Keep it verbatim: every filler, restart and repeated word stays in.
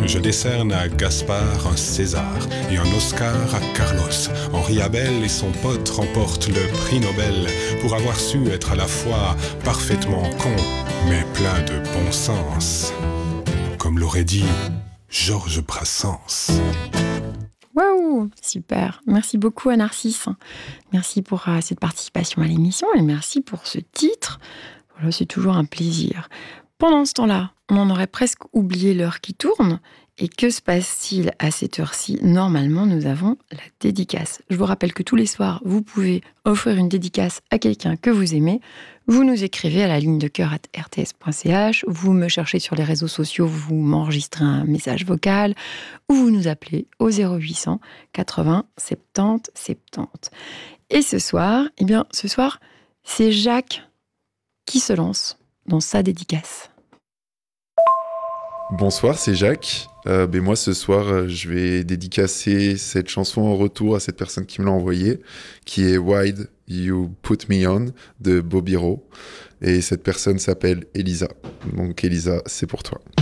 Je décerne à Gaspard un César et un Oscar à Carlos. Henri Abel et son pote remportent le prix Nobel pour avoir su être à la fois parfaitement con, mais plein de bon sens. Comme l'aurait dit Georges Brassens. Waouh, super. Merci beaucoup à Narcisse. Merci pour euh, cette participation à l'émission et merci pour ce titre. Voilà, c'est toujours un plaisir. Pendant ce temps-là, on en aurait presque oublié l'heure qui tourne. Et que se passe-t-il à cette heure-ci ? Normalement, nous avons la dédicace. Je vous rappelle que tous les soirs, vous pouvez offrir une dédicace à quelqu'un que vous aimez. Vous nous écrivez à la ligne de cœur arobase r t s point c h, vous me cherchez sur les réseaux sociaux, vous m'enregistrez un message vocal, ou vous nous appelez au zéro huit cent quatre-vingts soixante-dix soixante-dix. Et ce soir, eh bien, ce soir, c'est Jacques qui se lance dans sa dédicace. Bonsoir, c'est Jacques. Euh, ben moi, ce soir, euh, je vais dédicacer cette chanson en retour à cette personne qui me l'a envoyée, qui est Why'd You Put Me On de Bobby Rowe. Et cette personne s'appelle Elisa. Donc, Elisa, c'est pour toi.